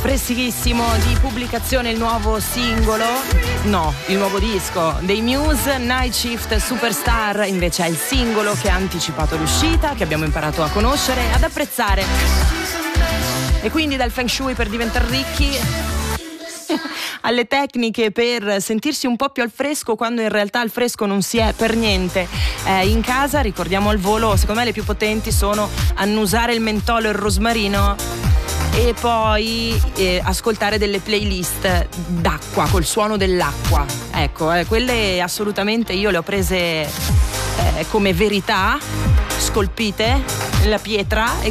freschissimo di pubblicazione il nuovo singolo, no, il nuovo disco dei Muse, Night Shift Superstar, invece è il singolo che ha anticipato l'uscita, che abbiamo imparato a conoscere e ad apprezzare. E quindi dal Feng Shui per diventare ricchi alle tecniche per sentirsi un po' più al fresco quando in realtà al fresco non si è per niente in casa. Ricordiamo al volo, secondo me le più potenti sono annusare il mentolo e il rosmarino e poi ascoltare delle playlist d'acqua, col suono dell'acqua. Ecco, quelle assolutamente io le ho prese come verità scolpite nella pietra e